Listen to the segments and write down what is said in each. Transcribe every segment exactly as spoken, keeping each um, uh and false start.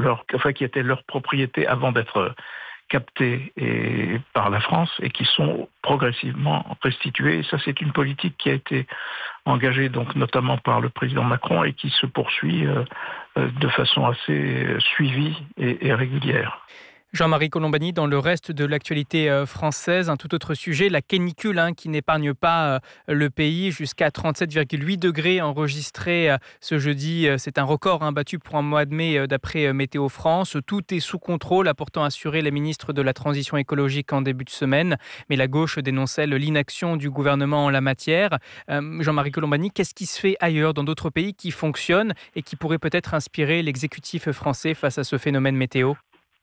leur, enfin, qui étaient leur propriété avant d'être captés et, par la France et qui sont progressivement restitués. Et ça, c'est une politique qui a été engagée donc notamment par le président Macron et qui se poursuit euh, euh, de façon assez suivie et, et régulière. Jean-Marie Colombani, dans le reste de l'actualité française, un tout autre sujet, la canicule hein, qui n'épargne pas le pays, jusqu'à trente-sept virgule huit degrés enregistrés ce jeudi. C'est un record hein, battu pour un mois de mai d'après Météo France. Tout est sous contrôle, a pourtant assuré la ministre de la Transition écologique en début de semaine. Mais la gauche dénonçait l'inaction du gouvernement en la matière. Euh, Jean-Marie Colombani, qu'est-ce qui se fait ailleurs dans d'autres pays qui fonctionnent et qui pourrait peut-être inspirer l'exécutif français face à ce phénomène météo ?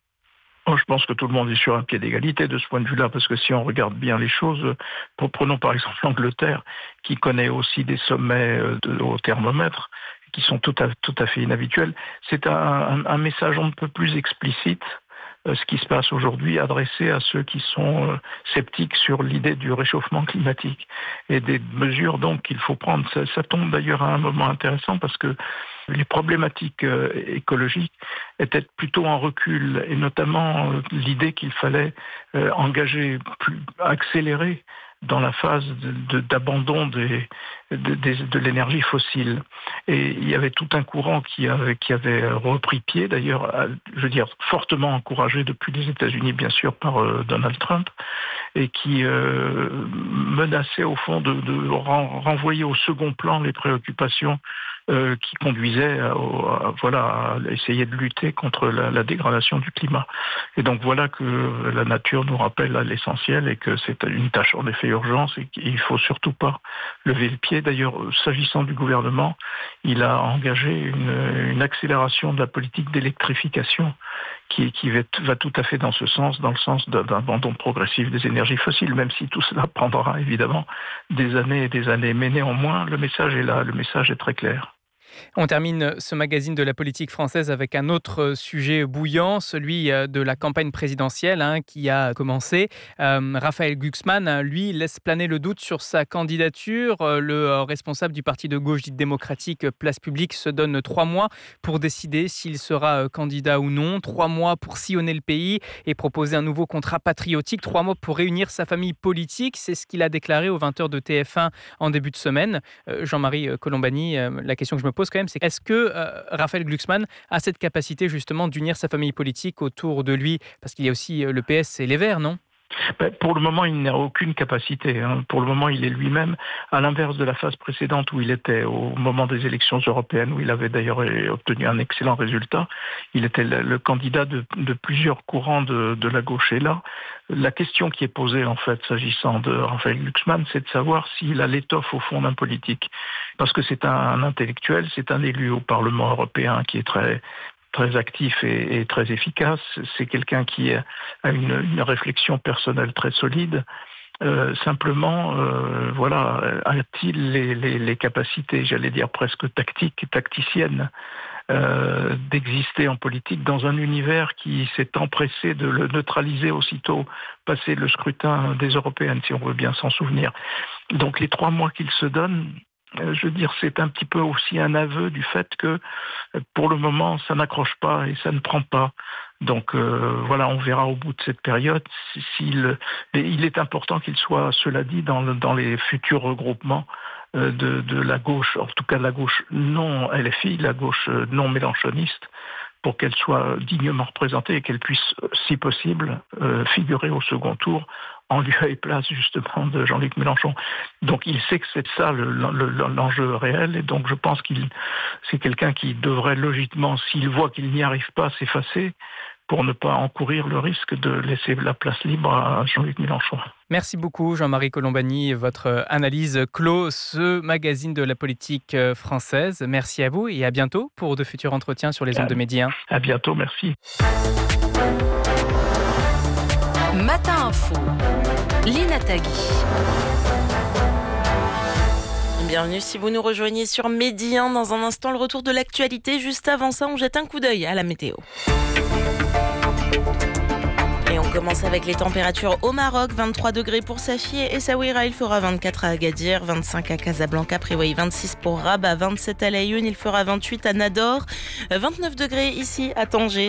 Je pense que tout le monde est sur un pied d'égalité de ce point de vue-là, parce que si on regarde bien les choses, prenons par exemple l'Angleterre, qui connaît aussi des sommets de, au thermomètre, qui sont tout à, tout à fait inhabituels. C'est un, un, un message un peu plus explicite, euh, ce qui se passe aujourd'hui, adressé à ceux qui sont euh, sceptiques sur l'idée du réchauffement climatique et des mesures donc qu'il faut prendre. Ça, ça tombe d'ailleurs à un moment intéressant parce que les problématiques euh, écologiques étaient plutôt en recul, et notamment euh, l'idée qu'il fallait euh, engager, plus, accélérer dans la phase de, de, d'abandon des, de, de, de l'énergie fossile. Et il y avait tout un courant qui avait, qui avait repris pied, d'ailleurs, je veux dire, fortement encouragé depuis les États-Unis, bien sûr, par euh, Donald Trump, et qui euh, menaçait au fond de, de ren, renvoyer au second plan les préoccupations euh, qui conduisaient à, à, voilà, à essayer de lutter contre la, la dégradation du climat. Et donc voilà que la nature nous rappelle à l'essentiel et que c'est une tâche en effet urgence et qu'il ne faut surtout pas lever le pied. D'ailleurs, s'agissant du gouvernement, il a engagé une, une accélération de la politique d'électrification qui, qui va, va tout à fait dans ce sens, dans le sens d'un abandon progressif des énergies fossiles, même si tout cela prendra évidemment des années et des années. Mais néanmoins, le message est là, le message est très clair. On termine ce magazine de la politique française avec un autre sujet bouillant, celui de la campagne présidentielle hein, qui a commencé. Euh, Raphaël Glucksmann, lui, laisse planer le doute sur sa candidature. Le responsable du parti de gauche dit démocratique Place Publique se donne trois mois pour décider s'il sera candidat ou non. Trois mois pour sillonner le pays et proposer un nouveau contrat patriotique. Trois mois pour réunir sa famille politique. C'est ce qu'il a déclaré aux vingt heures de T F un en début de semaine. Euh, Jean-Marie Colombani, euh, la question que je me pose quand même, c'est est-ce que euh, Raphaël Glucksmann a cette capacité justement d'unir sa famille politique autour de lui? Parce qu'il y a aussi euh, le P S et les Verts, non? Ben, pour le moment, il n'a aucune capacité. Hein. Pour le moment, il est lui-même, à l'inverse de la phase précédente où il était au moment des élections européennes, où il avait d'ailleurs obtenu un excellent résultat. Il était le, le candidat de, de plusieurs courants de, de la gauche. Et là, la question qui est posée, en fait, s'agissant de Raphaël Glucksmann, c'est de savoir s'il a l'étoffe au fond d'un politique. Parce que c'est un, un intellectuel, c'est un élu au Parlement européen qui est très... très actif et, et très efficace. C'est quelqu'un qui a une, une réflexion personnelle très solide. Euh, simplement, euh, voilà, a-t-il les, les, les capacités, j'allais dire presque tactiques, tacticiennes, euh, d'exister en politique dans un univers qui s'est empressé de le neutraliser aussitôt passé le scrutin des européennes, si on veut bien s'en souvenir. Donc les trois mois qu'il se donne, je veux dire, c'est un petit peu aussi un aveu du fait que, pour le moment, ça n'accroche pas et ça ne prend pas. Donc euh, voilà, on verra au bout de cette période s'il... Et il est important qu'il soit, cela dit, dans, dans les futurs regroupements euh, de, de la gauche, en tout cas de la gauche non L F I, la gauche non mélenchoniste, pour qu'elle soit dignement représentée et qu'elle puisse, si possible, euh, figurer au second tour en lieu et place justement de Jean-Luc Mélenchon. Donc il sait que c'est ça le, le, l'enjeu réel, et donc je pense qu'il c'est quelqu'un qui devrait logiquement, s'il voit qu'il n'y arrive pas, s'effacer pour ne pas encourir le risque de laisser la place libre à Jean-Luc Mélenchon. Merci beaucoup Jean-Marie Colombani. Votre analyse clôt ce magazine de la politique française. Merci à vous et à bientôt pour de futurs entretiens sur les ondes de Midi un. À bientôt, merci. Matin Info, Lina Tagui. Bienvenue si vous nous rejoignez sur Midi un. Dans un instant, le retour de l'actualité. Juste avant ça, on jette un coup d'œil à la météo. Et on commence avec les températures au Maroc. vingt-trois degrés pour Safi et Essaouira. Il fera vingt-quatre à Agadir, vingt-cinq à Casablanca, prévoyez vingt-six pour Rabat, vingt-sept à Laayoune. Il fera vingt-huit à Nador, vingt-neuf degrés ici à Tanger.